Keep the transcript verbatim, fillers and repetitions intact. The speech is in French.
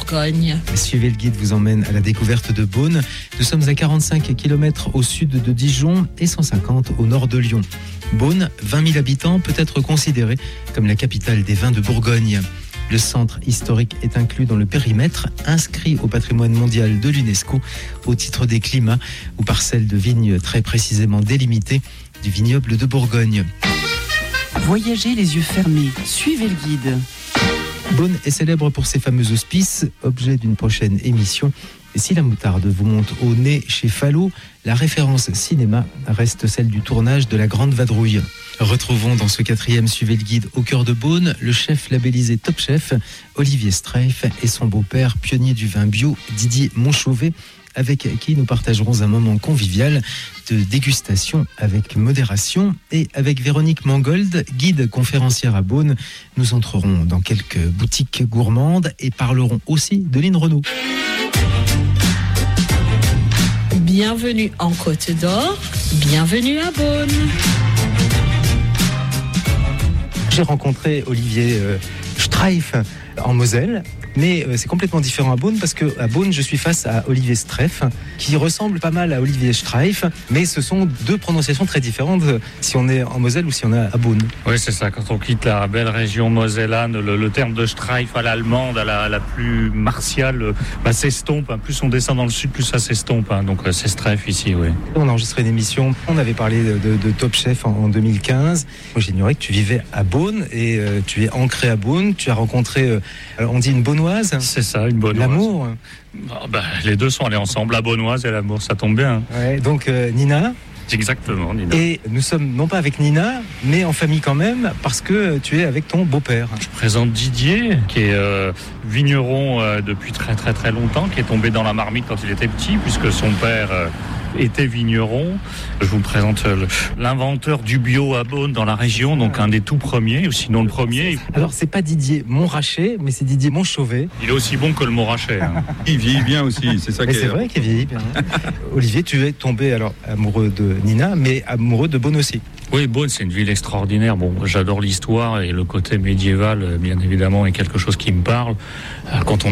Bourgogne. Suivez le guide vous emmène à la découverte de Beaune. Nous sommes à quarante-cinq kilomètres au sud de Dijon et cent cinquante au nord de Lyon. Beaune, vingt mille habitants, peut être considérée comme la capitale des vins de Bourgogne. Le centre historique est inclus dans le périmètre, inscrit au patrimoine mondial de l'UNESCO au titre des climats ou parcelles de vignes très précisément délimitées du vignoble de Bourgogne. Voyagez les yeux fermés, suivez le guide. Beaune est célèbre pour ses fameux hospices, objet d'une prochaine émission. Et si la moutarde vous monte au nez chez Fallot, la référence cinéma reste celle du tournage de La Grande Vadrouille. Retrouvons dans ce quatrième Suivez le guide au cœur de Beaune le chef labellisé Top Chef, Olivier Streif, et son beau-père, pionnier du vin bio, Didier Montchauvet, avec qui nous partagerons un moment convivial de dégustation avec modération. Et avec Véronique Mangold, guide conférencière à Beaune, nous entrerons dans quelques boutiques gourmandes et parlerons aussi de Line Renaud. Bienvenue en Côte d'Or, bienvenue à Beaune. J'ai rencontré Olivier euh, Streif en Moselle, mais euh, c'est complètement différent à Beaune parce qu'à Beaune, je suis face à Olivier Streif, qui ressemble pas mal à Olivier Streif, mais ce sont deux prononciations très différentes si on est en Moselle ou si on est à Beaune. Oui, c'est ça. Quand on quitte la belle région mosellane, le, le terme de Streif à l'allemande, à la, la plus martiale, bah, s'estompe. Plus on descend dans le sud, plus ça s'estompe. Hein. Donc c'est Streif ici, oui. On a enregistré une émission, on avait parlé de, de, de Top Chef en, en deux mille quinze. Moi, j'ignorais que tu vivais à Beaune et euh, tu es ancré à Beaune. Tu as rencontré, euh, on dit une Beaunoise. C'est ça, une Beaunoise. L'amour. Oh, bah, les deux sont allés ensemble, la Beaunoise et l'amour, ça tombe bien. Ouais, donc euh, Nina. Exactement, Nina. Et nous sommes non pas avec Nina, mais en famille quand même, parce que tu es avec ton beau-père. Je présente Didier, qui est euh, vigneron euh, depuis très très très longtemps, qui est tombé dans la marmite quand il était petit, puisque son père euh, était vigneron. Je vous présente euh, l'inventeur du bio à Beaune dans la région, donc un des tout premiers, ou sinon le premier. Alors c'est pas Didier Montrachet, mais c'est Didier Montchauvet. Il est aussi bon que le Montrachet. Hein. Il vieillit bien aussi, c'est ça qui est... C'est vrai qu'il vieillit bien. Olivier, tu es tombé alors amoureux de Nina, mais amoureux de Beaune aussi. Oui, Beaune, c'est une ville extraordinaire. Bon, j'adore l'histoire et le côté médiéval, bien évidemment, est quelque chose qui me parle. Quand on